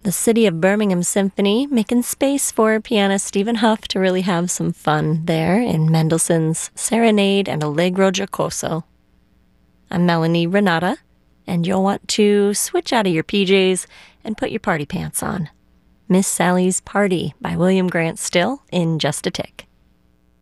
The City of Birmingham Symphony, making space for pianist Stephen Huff to really have some fun there in Mendelssohn's Serenade and Allegro Giocoso. I'm Melanie Renata, and you'll want to switch out of your PJs and put your party pants on. Miss Sally's Party by William Grant Still in just a tick.